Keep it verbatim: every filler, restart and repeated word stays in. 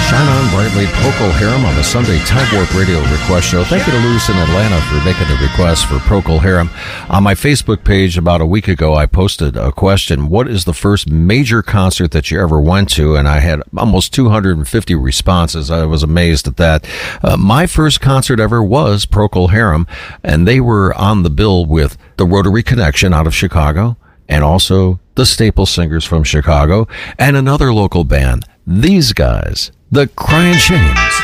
Shine on brightly, Procol Harum on the Sunday Time Warp Radio Request Show. Thank you to Lewis in Atlanta for making the request for Procol Harum. On my Facebook page about a week ago, I posted a question: what is the first major concert that you ever went to? And I had almost two hundred fifty responses. I was amazed at that. Uh, my first concert ever was Procol Harum, and they were on the bill with the Rotary Connection out of Chicago, and also the Staple Singers from Chicago, and another local band. These guys, the Crying Shames.